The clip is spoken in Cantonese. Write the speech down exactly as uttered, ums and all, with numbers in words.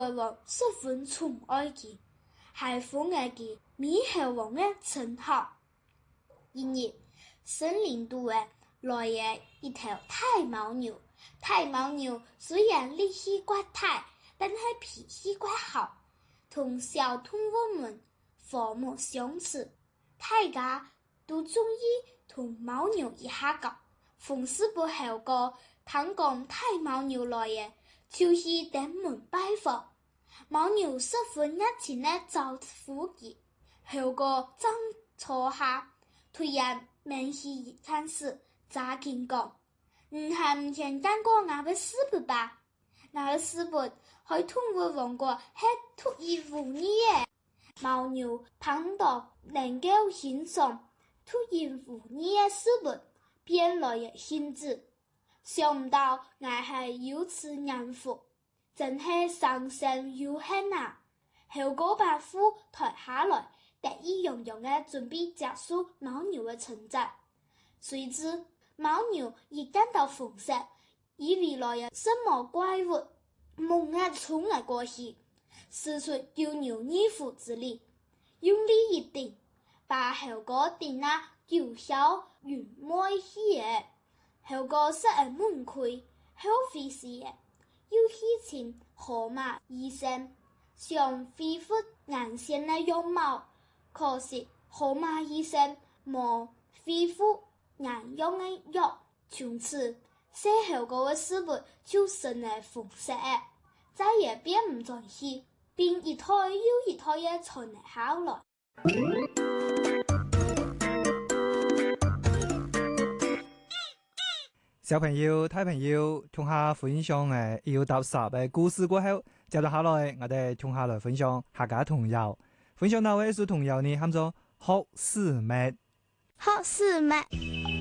王十分寵愛佢，還封佢嘅美猴王嘅稱號。然而，森林度嘅來了一頭大犛牛。大犛牛雖然力氣怪大，但係脾氣怪好，同小動物們和睦相處。大家都中意同犛牛一下搞。逢是不猴哥聽講大犛牛來嘅，就去登門拜訪。犛牛十分熱情地招呼佢。猴哥正坐下，突然面起一看時，咋見講，唔係唔聽講過我嘅師傅吧？我嘅師傅喺動物王國係獨一無二嘅。犛牛聽到能夠欣賞獨一無二嘅師傅，便來了興致。想唔到我係如此幸福，真係生性有幸啊！猴哥把斧抬下來，得意洋洋地準備結束犛牛的稱讚。誰知犛牛一感到風勢，以為來有什麼怪物，猛地衝了過去，使出九牛二虎之力，用力一頂，把猴哥頂那九霄雲外去了。猴哥失而猛潰，後悔時也，又戲稱河馬醫生，想恢復原先的樣貌，可惜河馬醫生沒恢復原樣的藥，從此寫猴哥的師傅就生了風色，再也變唔再戲，並一胎又一胎的傳了下來。 小朋友、大朋友，聽下分享誒要搭十嘅故事過後，接落下來我哋聽下來分享客家童謠。分享哪位是童謠呢？喊做學士麥。 學士麥。